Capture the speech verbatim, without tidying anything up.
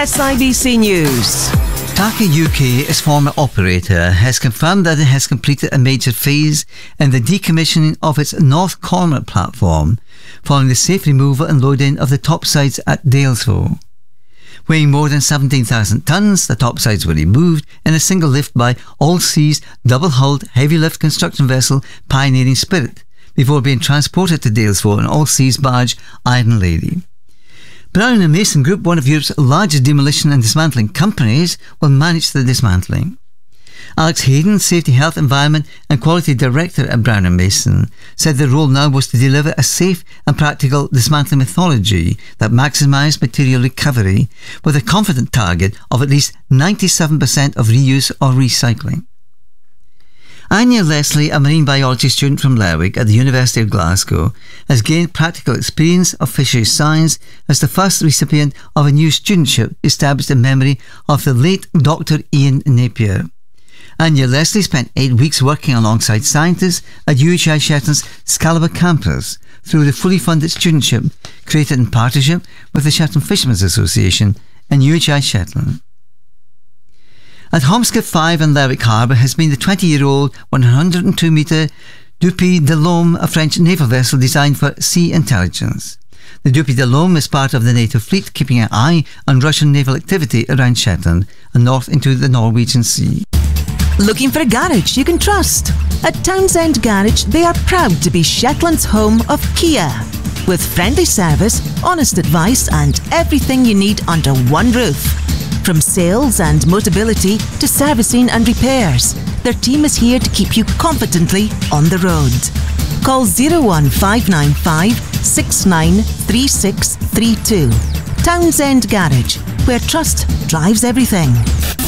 S I B C News. TAQA U K, its former operator, has confirmed that it has completed a major phase in the decommissioning of its North Cormac platform following the safe removal and loading of the topsides at Dalesville. Weighing more than seventeen thousand tonnes, the topsides were removed in a single lift by All-Seas double-hulled heavy-lift construction vessel Pioneering Spirit before being transported to Dalesville in All-Seas barge Iron Lady. Brown and Mason Group, one of Europe's largest demolition and dismantling companies, will manage the dismantling. Alex Hayden, Safety, Health, Environment and Quality Director at Brown and Mason, said the role now was to deliver a safe and practical dismantling methodology that maximised material recovery with a confident target of at least ninety-seven percent of reuse or recycling. Anya Leslie, a marine biology student from Lerwick at the University of Glasgow, has gained practical experience of fisheries science as the first recipient of a new studentship established in memory of the late Doctor Ian Napier. Anya Leslie spent eight weeks working alongside scientists at U H I Shetland's Scalaba campus through the fully funded studentship created in partnership with the Shetland Fishermen's Association and U H I Shetland. At Homskip five in Lerwick Harbour has been the twenty-year-old one hundred two metre Dupuy de l'Homme, a French naval vessel designed for sea intelligence. The Dupuy de l'Homme is part of the NATO fleet, keeping an eye on Russian naval activity around Shetland and north into the Norwegian Sea. Looking for a garage you can trust? At Townsend Garage, they are proud to be Shetland's home of Kia. With friendly service, honest advice and everything you need under one roof. From sales and mobility to servicing and repairs, their team is here to keep you confidently on the road. Call zero one five nine five, six nine three six three two. Townsend Garage, where trust drives everything.